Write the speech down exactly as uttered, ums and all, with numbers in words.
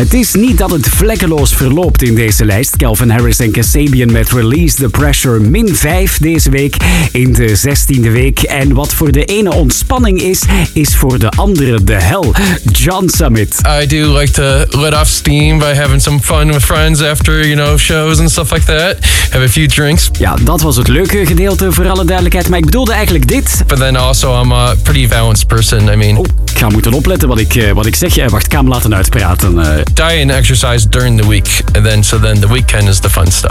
Het is niet dat het vlekkeloos verloopt in deze lijst. Calvin Harris en Kasabian met Release the Pressure. min vijf deze week in de zestiende week. En wat voor de ene ontspanning is, is voor de andere de hel. John Summit. I do like to let off steam by having some fun with friends after, you know, shows and stuff like that. Have a few drinks. Ja, dat was het leuke gedeelte voor alle duidelijkheid. Maar ik bedoelde eigenlijk dit. But then also I'm a pretty balanced person. I mean... Oh, ik ga moeten opletten wat ik, uh, wat ik zeg. Uh, wacht, ik ga hem laten uitpraten. Uh. Diet and exercise during the week. And then, so then the weekend is the fun stuff.